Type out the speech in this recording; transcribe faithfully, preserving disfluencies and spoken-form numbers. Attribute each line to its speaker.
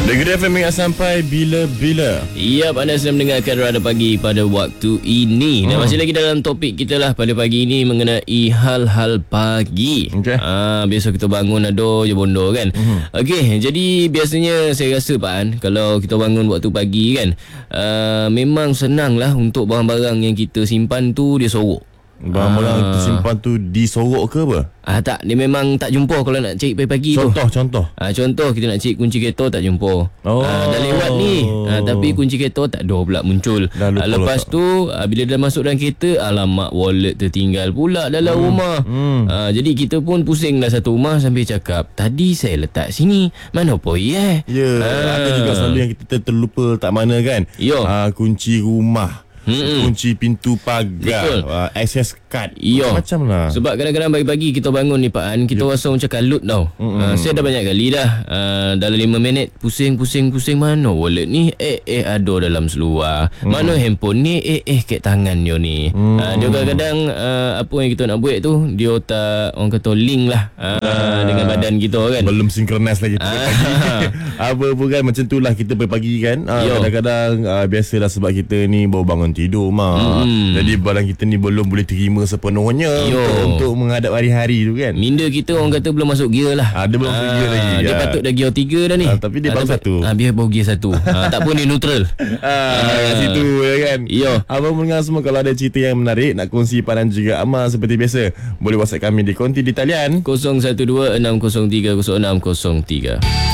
Speaker 1: Negeri F M ingat sampai bila-bila.
Speaker 2: Ya, anda sedang mendengarkan Radar Pagi pada waktu ini. Dan hmm. masih lagi dalam topik kita lah pada pagi ini mengenai hal-hal pagi.
Speaker 1: Okay.
Speaker 2: Ah, biasa kita bangun aduh je bondo kan. Hmm. Okey, jadi biasanya saya rasa Pak An, kalau kita bangun waktu pagi kan, uh, memang senang lah untuk barang-barang yang kita simpan tu dia sorok.
Speaker 1: Barang-barang ah. tersimpan tu disorok ke apa?
Speaker 2: Ah tak, dia memang tak jumpa kalau nak cari pagi-pagi tu.
Speaker 1: Contoh, contoh.
Speaker 2: Ah contoh kita nak cari kunci kereta tak jumpa. Oh. Ah, dah lewat ni. Ah, tapi kunci kereta tak ada pula muncul. Ah, lepas tu ah, bila dah masuk dalam kereta, alamak wallet tertinggal pula dalam hmm. rumah. Hmm. Ah, jadi kita pun pusing dah satu rumah sambil cakap, tadi saya letak sini, mana pergi eh?
Speaker 1: Ya, ah. ada juga selalu yang kita terlupa tak mana kan. Ah, kunci rumah. Hmm. Kunci pintu pagar, uh, access card,
Speaker 2: Iyo.
Speaker 1: macam lah.
Speaker 2: Sebab kadang-kadang pagi-pagi kita bangun ni Pak An, kita yep. rasa macam kalut tau. uh, Saya dah banyak kali dah uh, dalam lima minit pusing-pusing-pusing, mana wallet ni, eh eh ada dalam seluar, mm. mana handphone ni, eh eh kat tangan dia ni. mm. uh, Dia kadang-kadang uh, apa yang kita nak buat tu, dia tak, orang kata link lah uh, uh, dengan badan kita kan.
Speaker 1: Belum synchronize lagi uh. Apa pun kan, macam tu lah kita pagi-pagi kan. uh, Kadang-kadang uh, biasalah sebab kita ni baru bangun tidur mah. Hmm. Jadi barang kita ni belum boleh terima sepenuhnya untuk, untuk menghadap hari-hari tu kan.
Speaker 2: Minda kita orang kata belum masuk gear lah.
Speaker 1: Ada belum masuk gear lagi.
Speaker 2: Dia ya. patut dah gear tiga dah ni.
Speaker 1: Ha, tapi dia baru satu.
Speaker 2: Ha, biar baru gear satu. Ha, tak pun dia neutral.
Speaker 1: Ha, ha, situ ya kan.
Speaker 2: Yo.
Speaker 1: Abang mendengar semua, kalau ada cerita yang menarik nak kongsi Pak Dan juga Amal seperti biasa, boleh WhatsApp kami di konti di talian
Speaker 2: kosong satu dua enam kosong tiga kosong enam kosong tiga.